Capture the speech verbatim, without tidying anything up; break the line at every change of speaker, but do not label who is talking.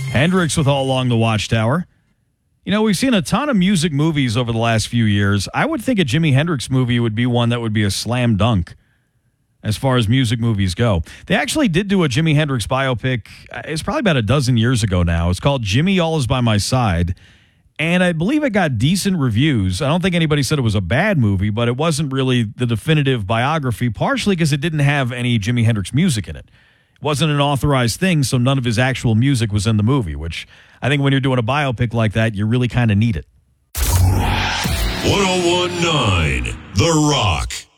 Hendrix with All Along the Watchtower. You know, we've seen a ton of music movies over the last few years. I would think a Jimi Hendrix movie would be one that would be a slam dunk as far as music movies go. They actually did do a Jimi Hendrix biopic. It's probably about a dozen years ago now. It's called Jimmy All Is By My Side. And I believe it got decent reviews. I don't think anybody said it was a bad movie, but it wasn't really the definitive biography, partially because it didn't have any Jimi Hendrix music in it. It wasn't an authorized thing, so none of his actual music was in the movie, which I think when you're doing a biopic like that, you really kind of need it.
one oh one point nine The Rock.